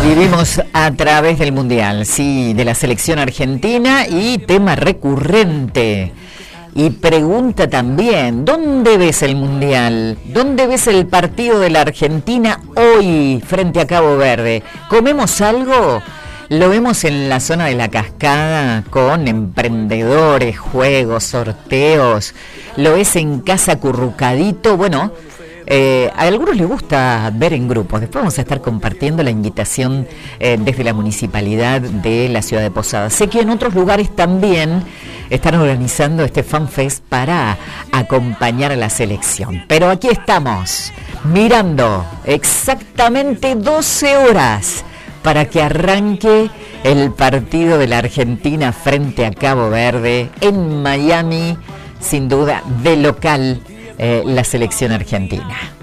Vivimos a través del Mundial, sí, de la selección argentina y tema recurrente. Y pregunta también, ¿dónde ves el Mundial? ¿Dónde ves el partido de la Argentina hoy frente a Cabo Verde? ¿Comemos algo? Lo vemos en la zona de la Cascada con emprendedores, juegos, sorteos. Lo ves en casa acurrucadito. Bueno, a algunos les gusta ver en grupos. Después vamos a estar compartiendo la invitación desde la municipalidad de la ciudad de Posadas. Sé que en otros lugares también están organizando este FanFest para acompañar a la selección. Pero aquí estamos, mirando exactamente 12 horas para que arranque el partido de la Argentina frente a Cabo Verde en Miami, sin duda de local, la selección argentina.